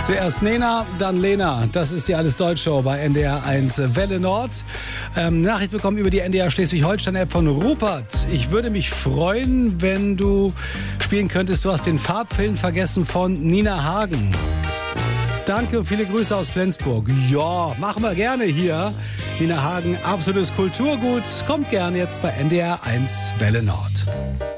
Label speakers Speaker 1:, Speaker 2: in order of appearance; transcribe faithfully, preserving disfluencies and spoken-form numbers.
Speaker 1: Zuerst Nena, dann Lena. Das ist die Alles-Deutsch-Show bei N D R eins Welle Nord. Ähm, Nachricht bekommen über die N D R Schleswig-Holstein-App von Rupert. Ich würde mich freuen, wenn du spielen könntest. Du hast den Farbfilm vergessen von Nina Hagen. Danke und viele Grüße aus Flensburg. Ja, machen wir gerne hier. Nina Hagen, absolutes Kulturgut. Kommt gerne jetzt bei N D R eins Welle Nord.